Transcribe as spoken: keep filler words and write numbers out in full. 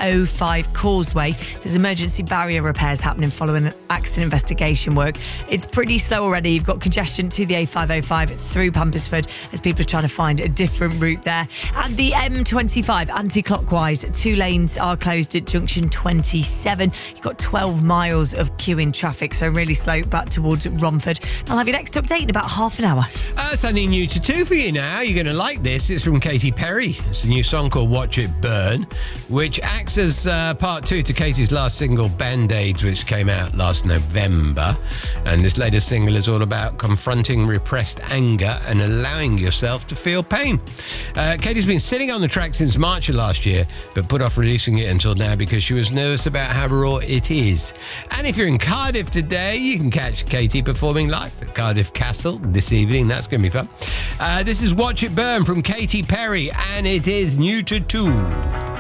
oh five Causeway. There's emergency barrier repairs happening following accident investigation work. It's pretty slow already. You've got congestion to the A five oh five through Pampersford as people are trying to find a different route there. And the M twenty-five anti-clockwise, two lanes are closed at junction twenty-seven. You've got twelve miles of queuing traffic, so really slow back towards Romford. I'll have your next update in about half an hour. Uh, something new to two for you now. You're going to like this. It's from Katy Perry. It's a new song called Watch It Burn, which acts as uh, part two to Katy's last single, Band-Aids, which came out last November. And this latest single is all about confronting repressed anger and allowing yourself to feel pain. Uh, Katy's been sitting on the track since March of last year, but put off releasing it until now because she was nervous about how raw it is. And if you're in Cardiff today, you can catch Katy performing live at Cardiff Castle this evening. That's going to be fun. Uh, this is Watch It Burn from Katy Perry, and it is new to two.